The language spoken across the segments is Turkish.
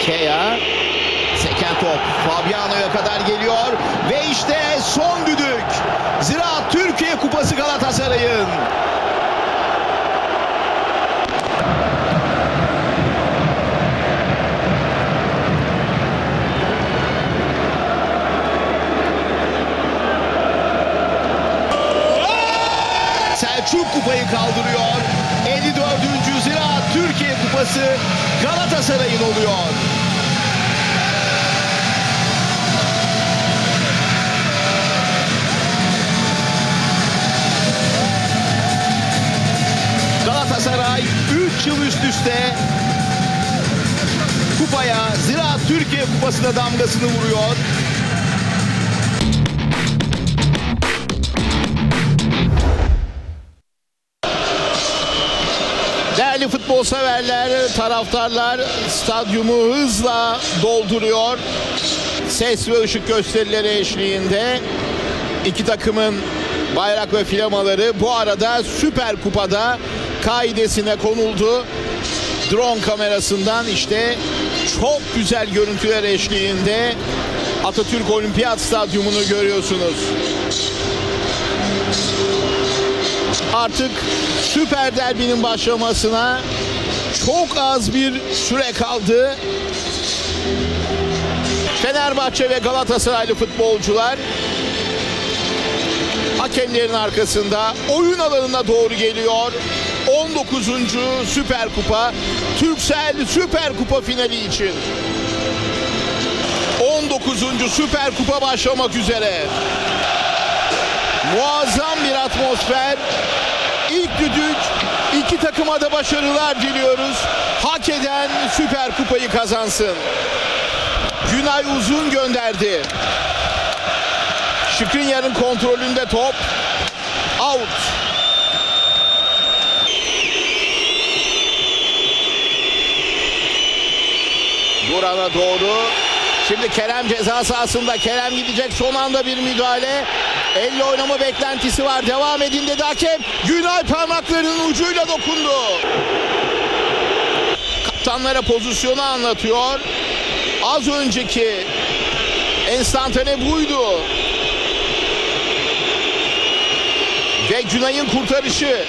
Kea. Seken top Fabiano'ya kadar geliyor. Ve işte son düdük. Ziraat Türkiye Kupası Galatasaray'ın. Selçuk kupayı kaldırıyor. 54. Ziraat Türkiye Kupası Galatasaray'ın oluyor. Galatasaray 3 yıl üst üste kupaya, Ziraat Türkiye Kupası'na damgasını vuruyor. Değerli futbol severler, taraftarlar stadyumu hızla dolduruyor. Ses ve ışık gösterileri eşliğinde iki takımın bayrak ve flamaları bu arada Süper Kupa'da kaidesine konuldu. Drone kamerasından işte çok güzel görüntüler eşliğinde Atatürk Olimpiyat Stadyumunu görüyorsunuz. Artık Süper Derbi'nin başlamasına çok az bir süre kaldı. Fenerbahçe ve Galatasaraylı futbolcular hakemlerin arkasında oyun alanına doğru geliyor. 19. Süper Kupa, Turkcell Süper Kupa finali için. 19. Süper Kupa başlamak üzere. Muazzam bir atmosfer. İlk düdük, iki takıma da başarılar diliyoruz. Hak eden Süper Kupayı kazansın. Günay Uzun gönderdi. Skriniar'ın kontrolünde top. Out. Duran'a doğru. Şimdi Kerem ceza sahasında. Kerem gidecek, son anda bir müdahale. Elle oynama beklentisi var. Devam edin dedi hakem. Günay parmaklarının ucuyla dokundu. Kaptanlara pozisyonu anlatıyor. Az önceki enstantane buydu. Ve Günay'ın kurtarışı.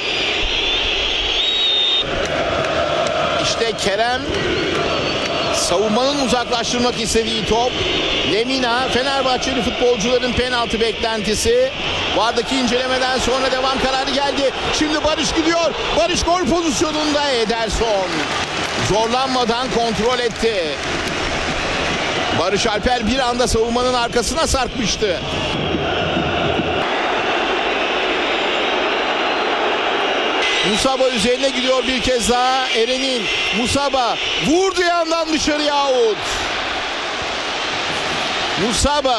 İşte Kerem savunmanın uzaklaştırmak istediği top. Lemina, Fenerbahçeli futbolcuların penaltı beklentisi. VAR'daki incelemeden sonra devam kararı geldi. Şimdi Barış gidiyor. Barış gol pozisyonunda, Ederson zorlanmadan kontrol etti. Barış Alper bir anda savunmanın arkasına sarkmıştı. Musaba üzerine gidiyor bir kez daha. Eren'in Musaba vurdu yandan dışarıya, out. Musaba.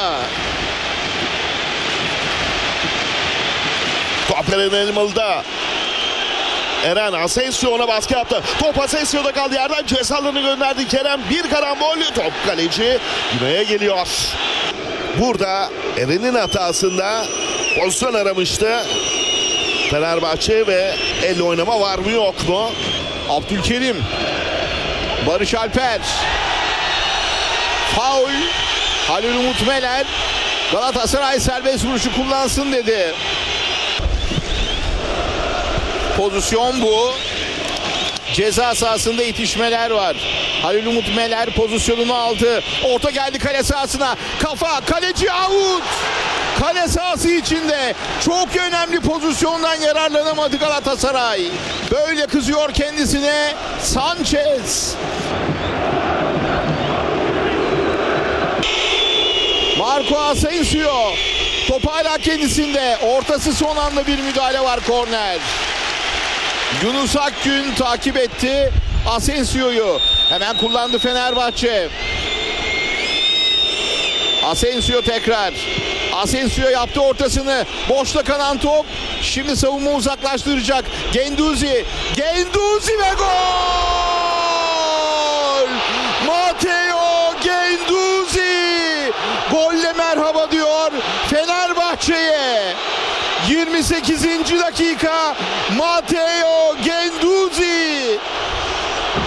Top Eren Elmalı'da. Eren Asensio ona baskı yaptı. Top Asensio'da kaldı, yerden cezalarını gönderdi Kerem. Bir karambol, top kaleci Güney'e geliyor. Burada Eren'in hatasında pozisyon aramıştı Fenerbahçe ve elle oynama var mı yok mu? Abdülkerim. Barış Alper. Faul. Halil Umut Meler. Galatasaray serbest vuruşu kullansın dedi. Pozisyon bu. Ceza sahasında itişmeler var. Halil Umut Meler pozisyonunu aldı. Orta geldi kale sahasına. Kafa, kaleci out. Kale sahası içinde çok önemli pozisyondan yararlanamadı Galatasaray. Böyle kızıyor kendisine Sanchez. Marco Asensio. Top hala kendisinde. Ortası son anda bir müdahale var, korner. Yunus Akgün takip etti Asensio'yu. Hemen kullandı Fenerbahçe. Asensio tekrar. Asensio yaptı ortasını. Boşta kalan top. Şimdi savunma uzaklaştıracak. Genduzi. Genduzi ve gol!